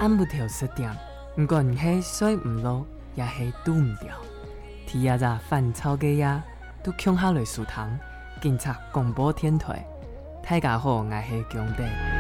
按不条设定，不管是水唔落，也是拄唔掉。天也在烦草嘅呀，都恐下来树塘，警察广播天台，大家好，我是强弟。